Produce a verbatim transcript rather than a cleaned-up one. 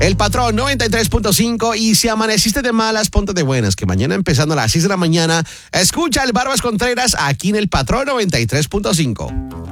El Patrón noventa y tres punto cinco. Y si amaneciste de malas, ponte de buenas, que mañana empezando a las seis de la mañana, escucha el Barbas Contreras aquí en El Patrón noventa y tres punto cinco.